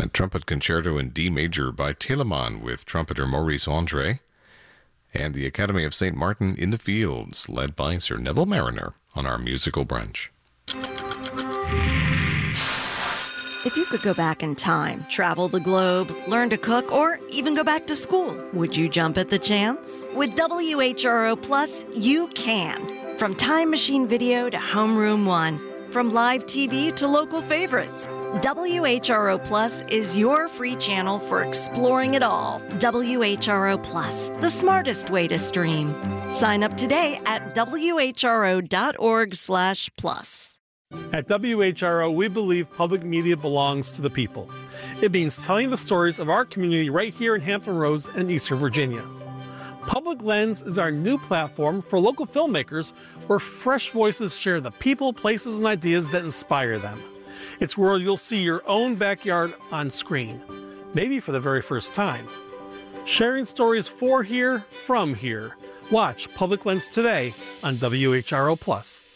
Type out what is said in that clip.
A trumpet concerto in D major by Telemann with trumpeter Maurice Andre, and the Academy of St. Martin in the Fields, led by Sir Neville Mariner on our musical brunch. If you could go back in time, travel the globe, learn to cook, or even go back to school, would you jump at the chance? With WHRO Plus, you can. From Time Machine Video to Homeroom One, from live TV to local favorites, WHRO Plus is your free channel for exploring it all. WHRO Plus, the smartest way to stream. Sign up today at whro.org/plus. At WHRO, we believe public media belongs to the people. It means telling the stories of our community right here in Hampton Roads and Eastern Virginia. Public Lens is our new platform for local filmmakers where fresh voices share the people, places, and ideas that inspire them. It's where you'll see your own backyard on screen, maybe for the very first time. Sharing stories for here, from here. Watch Public Lens today on WHRO Plus.